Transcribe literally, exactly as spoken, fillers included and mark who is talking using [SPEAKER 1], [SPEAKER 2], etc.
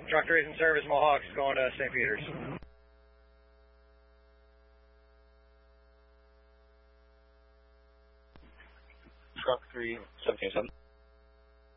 [SPEAKER 1] Truck three is in service, Mohawks going to Saint Peters.
[SPEAKER 2] Truck three, seventeen seven.